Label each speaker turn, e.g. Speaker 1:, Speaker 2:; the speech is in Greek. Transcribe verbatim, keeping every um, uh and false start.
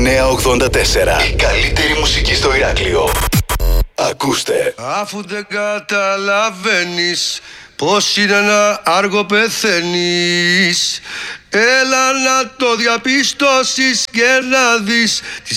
Speaker 1: εννιά ογδόντα τέσσερα. Η καλύτερη μουσική στο Ηράκλειο. Ακούστε.
Speaker 2: Αφού δεν καταλαβαίνεις πως είναι να άργο πεθαίνεις, έλα να το διαπιστώσεις και να δεις τη